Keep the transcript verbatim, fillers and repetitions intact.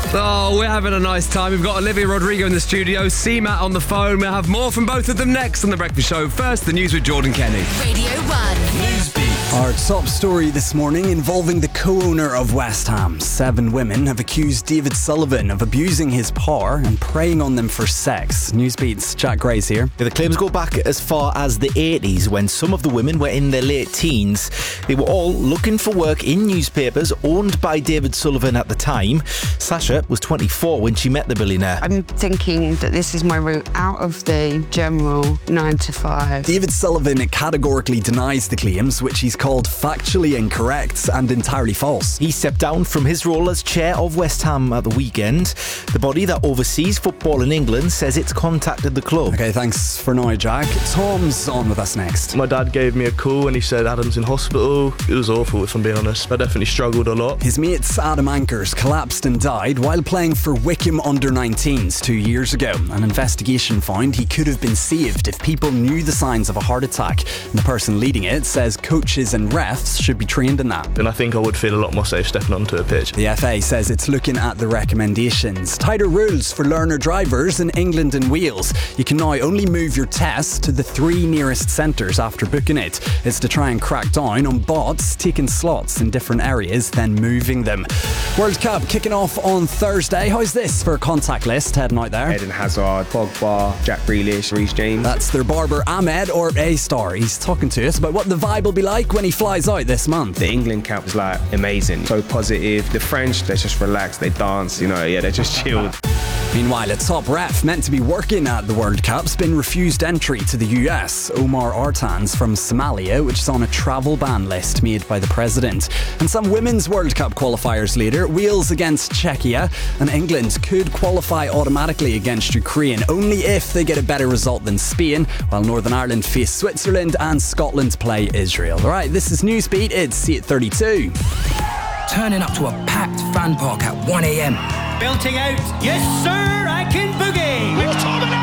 Oh, we're having a nice time. We've got Olivia Rodrigo in the studio, C-Matt on the phone. We'll have more from both of them next on The Breakfast Show. First, the news with Jordan Kenny. Radio one. Newsbeat. Our top story this morning involving the co-owner of West Ham. Seven women have accused David Sullivan of abusing his power and preying on them for sex. Newsbeat's Jack Grace here. The claims go back as far as the eighties, when some of the women were in their late teens. They were all looking for work in newspapers owned by David Sullivan at the time. Sasha was twenty-four when she met the billionaire. I'm thinking that this is my route out of the general nine to five. David Sullivan categorically denies the claims, which he's called factually incorrect and entirely false. He stepped down from his role as chair of West Ham at the weekend. The body that oversees football in England says it's contacted the club. Okay, thanks for now, Jack. Tom's on with us next. My dad gave me a call and he said Adam's in hospital. It was awful, if I'm being honest. I definitely struggled a lot. His mates Adam Ankers collapsed and died while playing for Wickham under nineteens two years ago. An investigation found he could have been saved if people knew the signs of a heart attack. And the person leading it says coaches and refs should be trained in that. And I think I would feel a lot more safe stepping onto a pitch. The F A says it's looking at the recommendations. Tighter rules for learner drivers in England and Wales. You can now only move your test to the three nearest centres after booking it. It's to try and crack down on bots taking slots in different areas, then moving them. World Cup kicking off on Thursday. How's this for a contact list heading out there? Eden Hazard, Pogba, Jack Grealish, Reece James. That's their barber Ahmed, or A-Star. He's talking to us about what the vibe will be like when he flies out this month. The England camp was like amazing, so positive. The French, they're just relaxed, they dance, you know, yeah, they're just chilled. Meanwhile, a top ref meant to be working at the World Cup's been refused entry to the U S. Omar Artan's from Somalia, which is on a travel ban list made by the president. And some women's World Cup qualifiers later, Wales against Czechia, and England could qualify automatically against Ukraine only if they get a better result than Spain, while Northern Ireland face Switzerland and Scotland play Israel. Alright, this is Newsbeat, it's eight thirty-two. Turning up to a packed fan park at one a.m. Belting out, yes sir, I can boogie.